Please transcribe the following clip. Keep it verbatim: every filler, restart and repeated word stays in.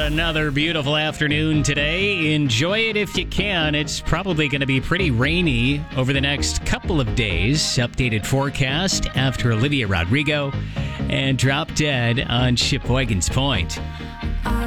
another beautiful afternoon today. Enjoy it if you can. It's probably going to be pretty rainy over the next couple of days. Updated forecast after Olivia Rodrigo and Drop Dead on Shipwagons Point.